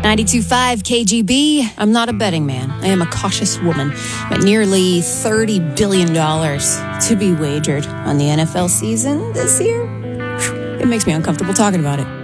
92.5 KGB. I'm not a betting man. I am a cautious woman. But nearly $30 billion to be wagered on the NFL season this year, it makes me uncomfortable talking about it.